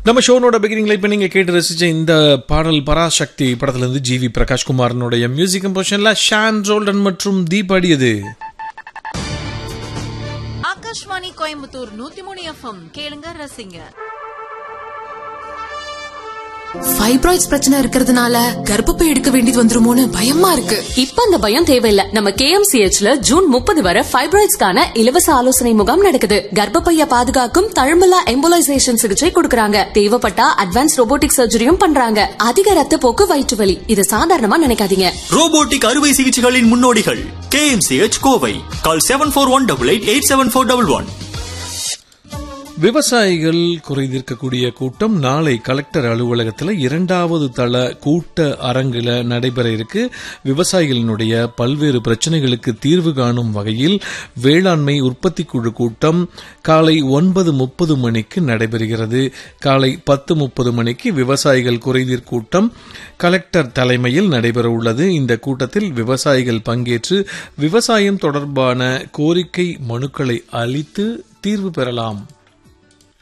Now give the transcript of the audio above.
நம்ம ஷோனோட பிகினிங்ல இப்ப நீங்க கேட்டு ரசிச்ச இந்த பாடல் பராசக்தி படத்துல இருந்து ஜிவி பிரகாஷ்குமாரனுடைய மியூசிக் கம்போசிஷன்ல ஷான் ரோல்டன் மற்றும் தீப் பாடியது. ஆகாஷ்வாணி கோயம்புத்தூர் 103 FM கேளுங்க ரசிங்க. ஃபைப்ராய்ட்ஸ் பிரச்சனை இருக்கிறதுனால கர்ப்பப்பை எடுக்க வேண்டியது வந்துருமோன்னு பயமா இருக்கு. இப்ப அந்த பயம் தேவையில்ல. நம்ம KMCHல ஜூன் 30 வரை ஃபைப்ராய்ட்ஸ்க்கான இலவச ஆலோசனை முகாம் நடக்குது. கர்ப்பப்பைய பாதுகாக்கும் தழும்பலா எம்போலைசேஷன் சிகிச்சை கொடுக்கறாங்க. தேவைப்பட்டா அட்வான்ஸ் ரோபோட்டிக் சர்ஜரியும் பண்றாங்க. அதிக ரத்த போக்கு, வயிற்று வலி இது சாதாரணமா நினைக்காதீங்க. ரோபோட்டிக் அறுவை சிகிச்சைகளின் முன்னோடிகள் KMCH கோவை. கால் 74188741. விவசாயிகள் குறைதீர்க்கக்கூடிய கூட்டம் நாளை கலெக்டர் அலுவலகத்தில் 2வது தள கூட்ட அரங்கில் நடைபெற இருக்கு. விவசாயிகளினுடைய பல்வேறு பிரச்சனைகளுக்கு தீர்வு காணும் வகையில் வேளாண்மை உற்பத்தி குழு கூட்டம் காலை 9:30 மணிக்கு நடைபெறுகிறது. காலை 10:30 மணிக்கு விவசாயிகள் குறைதீர் கூட்டம் கலெக்டர் தலைமையில் நடைபெற உள்ளது. இந்த கூட்டத்தில் விவசாயிகள் பங்கேற்று விவசாயம் தொடர்பான கோரிக்கை மனுக்களை அளித்து தீர்வு பெறலாம்.